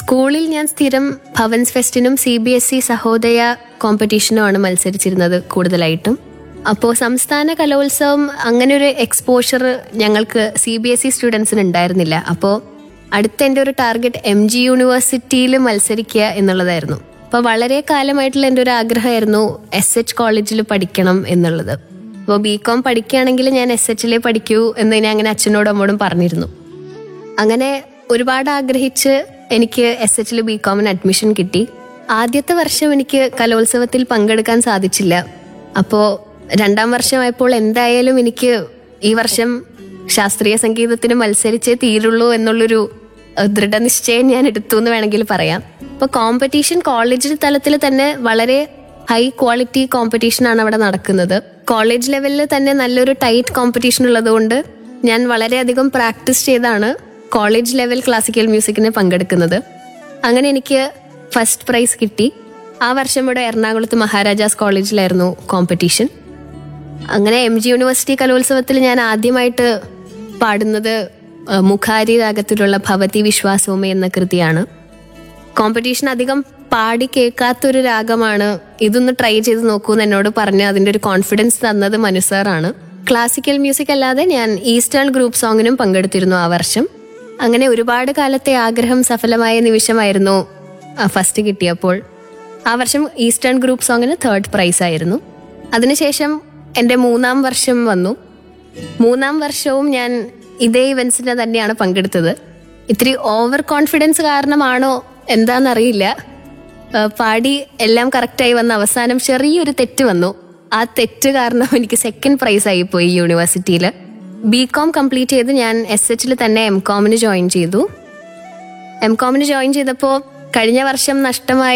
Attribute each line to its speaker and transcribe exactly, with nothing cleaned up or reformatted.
Speaker 1: സ്കൂളിൽ ഞാൻ സ്ഥിരം Bhavan's ഫെസ്റ്റിനും C B S E Sahodaya കോമ്പറ്റീഷനുമാണ് മത്സരിച്ചിരുന്നത് കൂടുതലായിട്ടും. അപ്പോൾ സംസ്ഥാന കലോത്സവം അങ്ങനെ ഒരു എക്സ്പോഷർ ഞങ്ങൾക്ക് സി ബി എസ് ഇ സ്റ്റുഡൻസിന് ഉണ്ടായിരുന്നില്ല. അപ്പോൾ അടുത്ത എൻ്റെ ഒരു ടാർഗറ്റ് എം ജി യൂണിവേഴ്സിറ്റിയിൽ മത്സരിക്കുക എന്നുള്ളതായിരുന്നു. അപ്പോൾ വളരെ കാലമായിട്ടുള്ള എൻ്റെ ഒരു ആഗ്രഹമായിരുന്നു എസ് എച്ച് കോളേജിൽ പഠിക്കണം എന്നുള്ളത്. അപ്പോൾ ബി കോം പഠിക്കുകയാണെങ്കിൽ ഞാൻ എസ് എച്ചിലേ പഠിക്കൂ എന്ന് ഞാൻ അങ്ങനെ അച്ഛനോടും അമ്മോടും പറഞ്ഞിരുന്നു. അങ്ങനെ ഒരുപാട് ആഗ്രഹിച്ച് എനിക്ക് എസ് എച്ചിൽ ബി കോമിന് അഡ്മിഷൻ കിട്ടി. ആദ്യത്തെ വർഷം എനിക്ക് കലോത്സവത്തിൽ പങ്കെടുക്കാൻ സാധിച്ചില്ല. അപ്പോൾ രണ്ടാം വർഷമായപ്പോൾ എന്തായാലും എനിക്ക് ഈ വർഷം ശാസ്ത്രീയ സംഗീതത്തിന് മത്സരിച്ചേ തീരുള്ളൂ എന്നുള്ളൊരു ദൃഢനിശ്ചയം ഞാൻ എടുത്തു എന്ന് വേണമെങ്കിൽ പറയാം. അപ്പോൾ കോമ്പറ്റീഷൻ കോളേജ് തലത്തിൽ തന്നെ വളരെ ഹൈ ക്വാളിറ്റി കോമ്പറ്റീഷനാണ് അവിടെ നടക്കുന്നത്. കോളേജ് ലെവലിൽ തന്നെ നല്ലൊരു ടൈറ്റ് കോമ്പറ്റീഷൻ ഉള്ളതുകൊണ്ട് ഞാൻ വളരെയധികം പ്രാക്ടീസ് ചെയ്താണ് കോളേജ് ലെവൽ ക്ലാസിക്കൽ മ്യൂസിക്കിന് പങ്കെടുക്കുന്നത്. അങ്ങനെ എനിക്ക് ഫസ്റ്റ് പ്രൈസ് കിട്ടി. ആ വർഷം ഇവിടെ എറണാകുളത്ത് മഹാരാജാസ് കോളേജിലായിരുന്നു കോമ്പറ്റീഷൻ. അങ്ങനെ എം ജി യൂണിവേഴ്സിറ്റി കലോത്സവത്തിൽ ഞാൻ ആദ്യമായിട്ട് പാടുന്നത് മുഖാരി രാഗത്തിലുള്ള ഭവതി വിശ്വാസോമേ എന്ന കൃതിയാണ്. കോമ്പറ്റീഷൻ അധികം പാടി കേൾക്കാത്തൊരു രാഗമാണ്, ഇതൊന്ന് ട്രൈ ചെയ്ത് നോക്കൂ എന്ന് എന്നോട് പറഞ്ഞ് അതിൻ്റെ ഒരു കോൺഫിഡൻസ് തന്നത് മനു സാറാണ്. ക്ലാസിക്കൽ മ്യൂസിക് അല്ലാതെ ഞാൻ ഈസ്റ്റേൺ ഗ്രൂപ്പ് സോങ്ങിനും പങ്കെടുത്തിരുന്നു ആ വർഷം. അങ്ങനെ ഒരുപാട് കാലത്തെ ആഗ്രഹം സഫലമായ നിമിഷമായിരുന്നു ഫസ്റ്റ് കിട്ടിയപ്പോൾ. ആ വർഷം ഈസ്റ്റേൺ ഗ്രൂപ്പ് സോങ്ങിന് തേർഡ് പ്രൈസ് ആയിരുന്നു. അതിനുശേഷം എൻ്റെ മൂന്നാം വർഷം വന്നു. മൂന്നാം വർഷവും ഞാൻ ഇതേ ഇവൻസിന് തന്നെയാണ് പങ്കെടുത്തത്. ഇത്തിരി ഓവർ കോൺഫിഡൻസ് കാരണമാണോ എന്താണെന്നറിയില്ല, പാടി എല്ലാം കറക്റ്റായി വന്ന അവസാനം ചെറിയൊരു തെറ്റ് വന്നു. ആ തെറ്റ് കാരണം എനിക്ക് സെക്കൻഡ് പ്രൈസ് ആയി പോയി യൂണിവേഴ്സിറ്റിയിൽ. ബി കോം കംപ്ലീറ്റ് ചെയ്ത് ഞാൻ എസ് എച്ചിൽ തന്നെ എം കോമിന് ജോയിൻ ചെയ്തു. എം കോമിന് ജോയിൻ ചെയ്തപ്പോൾ കഴിഞ്ഞ വർഷം നഷ്ടമായ